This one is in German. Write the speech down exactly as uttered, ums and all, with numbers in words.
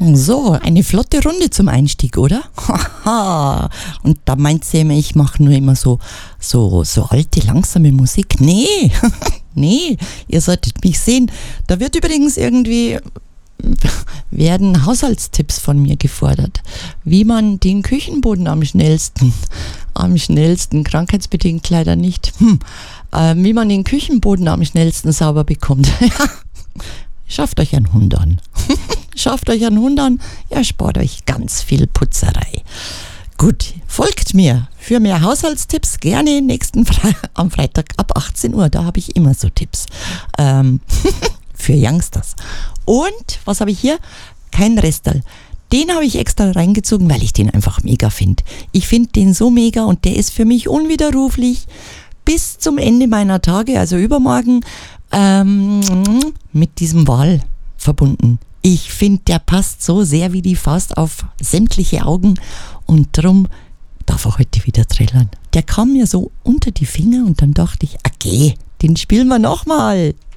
So, eine flotte Runde zum Einstieg, oder? Haha. Und da meint sie immer, ich mache nur immer so, so, so alte, langsame Musik. Nee, nee, ihr solltet mich sehen. Da wird übrigens irgendwie, werden Haushaltstipps von mir gefordert. Wie man den Küchenboden am schnellsten, am schnellsten, krankheitsbedingt leider nicht, hm, äh, wie man den Küchenboden am schnellsten sauber bekommt. Schafft euch einen Hund an. Schafft euch einen Hund an, er spart euch ganz viel Putzerei. Gut, folgt mir für mehr Haushaltstipps gerne nächsten Fre- am Freitag ab achtzehn Uhr. Da habe ich immer so Tipps ähm, für Youngsters. Und was habe ich hier? Kein Restal. Den habe ich extra reingezogen, weil ich den einfach mega finde. Ich finde den so mega und der ist für mich unwiderruflich bis zum Ende meiner Tage, also übermorgen, ähm, mit diesem Wal verbunden. Ich finde, der passt so sehr wie die Faust auf sämtliche Augen und drum darf er heute wieder trällern. Der kam mir so unter die Finger und dann dachte ich, okay, den spielen wir nochmal.